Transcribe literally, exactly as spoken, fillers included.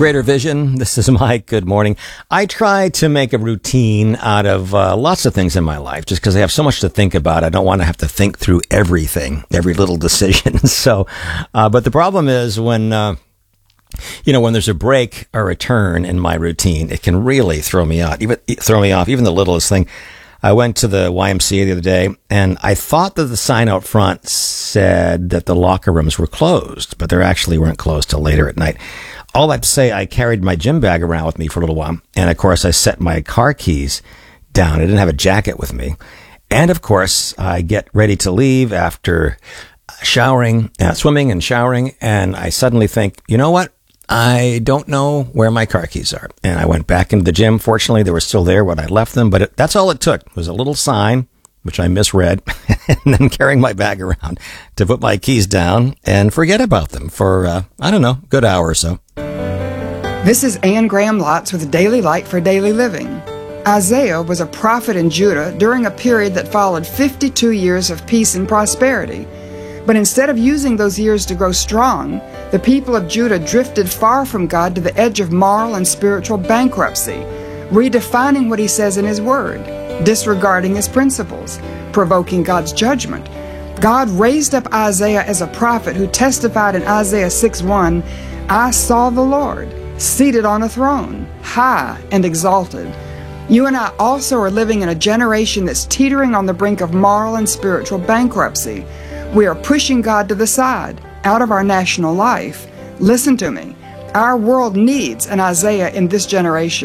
Greater Vision. This is Mike. Good morning. I try to make a routine out of uh, lots of things in my life just because I have so much to think about. I don't want to have to think through everything, every little decision. so, uh, but the problem is when, uh, you know, when there's a break or a turn in my routine, it can really throw me out, even throw me off, even the littlest thing. I went to the Y M C A the other day, and I thought that the sign out front said that the locker rooms were closed, but they actually weren't closed till later at night. All that to say, I carried my gym bag around with me for a little while, and of course, I set my car keys down. I didn't have a jacket with me. And of course, I get ready to leave after showering, uh, swimming and showering, and I suddenly think, you know what? I don't know where my car keys are. And I went back into the gym. Fortunately, they were still there when I left them, but it, that's all it took. It was a little sign, which I misread, and then carrying my bag around to put my keys down and forget about them for, uh, I don't know, a good hour or so. This is Anne Graham Lotz with Daily Light for Daily Living. Isaiah was a prophet in Judah during a period that followed fifty-two years of peace and prosperity. But instead of using those years to grow strong, the people of Judah drifted far from God to the edge of moral and spiritual bankruptcy, redefining what he says in his word, disregarding his principles, provoking God's judgment. God raised up Isaiah as a prophet who testified in Isaiah six one, I saw the Lord seated on a throne, high and exalted. You and I also are living in a generation that's teetering on the brink of moral and spiritual bankruptcy. We are pushing God to the side, out of our national life. Listen to me. Our world needs an Isaiah in this generation.